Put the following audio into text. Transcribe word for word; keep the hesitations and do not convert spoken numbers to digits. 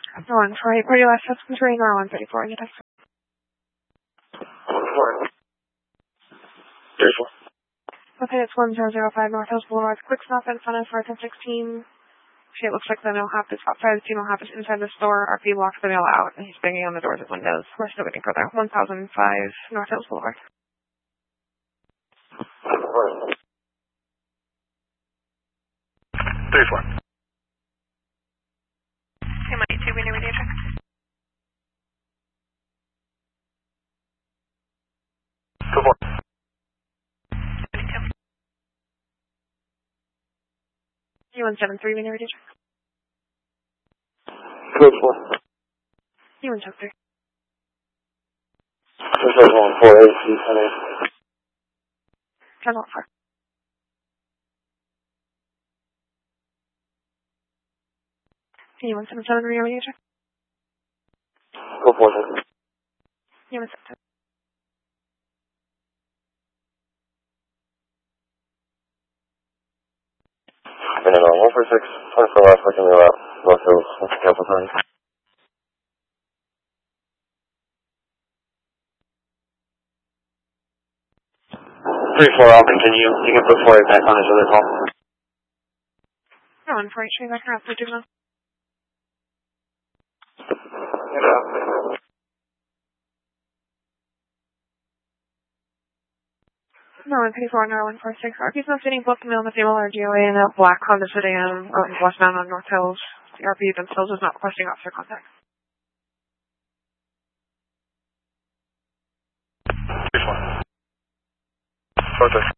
One for eight, party last test considering R one thirty-four in the text. thirty-four. Okay, it's one zero zero five North Hills Boulevard. Quick stop in front of four ten sixteen. Okay, it looks like the mail hop is outside, the female hop is inside the store. R P blocks the mail out, and he's banging on the doors and windows. We're still waiting for that. one thousand five North Hills Boulevard. thirty-four. Okay, money two, we need radio check. Two four. U one seven three, we need radio check. Two four. U one seven three. This is one four eight C seven. ten one four. U one seven seven, radio check. Two four six. U one seven seven. And then on one four six, twenty-four last second mail out. North Hills, Capital County. three four, I'll continue. You can put four eight back on his other call. No, one four eight, show you back around, please do not. No, one thirty-four, no, one four six. R P's not sitting both the mail and the female R G O A in a black Honda sedan out in westbound on North Hills. The R P themselves is not requesting officer contact. three four. Protest.